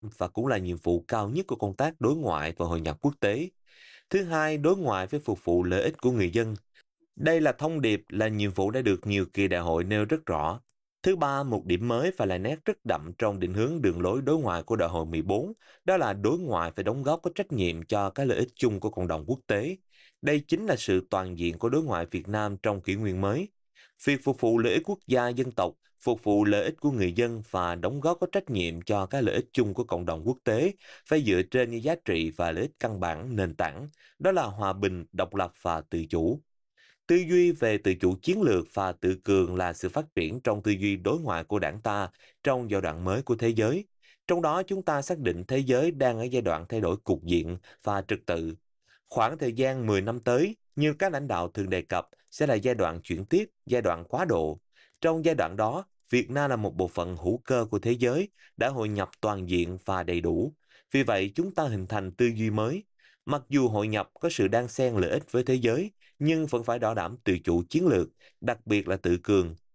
và cũng là nhiệm vụ cao nhất của công tác đối ngoại và hội nhập quốc tế. Thứ hai, đối ngoại phải phục vụ lợi ích của người dân. Đây là thông điệp, là nhiệm vụ đã được nhiều kỳ đại hội nêu rất rõ. Thứ ba, một điểm mới và là nét rất đậm trong định hướng đường lối đối ngoại của đại hội 14, đó là đối ngoại phải đóng góp có trách nhiệm cho cái lợi ích chung của cộng đồng quốc tế. Đây chính là sự toàn diện của đối ngoại Việt Nam trong kỷ nguyên mới. Việc phục vụ lợi ích quốc gia dân tộc, phục vụ lợi ích của người dân và đóng góp có trách nhiệm cho cái lợi ích chung của cộng đồng quốc tế phải dựa trên những giá trị và lợi ích căn bản nền tảng, đó là hòa bình, độc lập và tự chủ. Tư duy về tự chủ chiến lược và tự cường là sự phát triển trong tư duy đối ngoại của đảng ta trong giai đoạn mới của thế giới. Trong đó chúng ta xác định thế giới đang ở giai đoạn thay đổi cục diện và trật tự. Khoảng thời gian 10 năm tới, như các lãnh đạo thường đề cập, sẽ là giai đoạn chuyển tiếp, giai đoạn quá độ. Trong giai đoạn đó, Việt Nam là một bộ phận hữu cơ của thế giới, đã hội nhập toàn diện và đầy đủ. Vì vậy, chúng ta hình thành tư duy mới. Mặc dù hội nhập có sự đan xen lợi ích với thế giới, nhưng vẫn phải bảo đảm tự chủ chiến lược, đặc biệt là tự cường.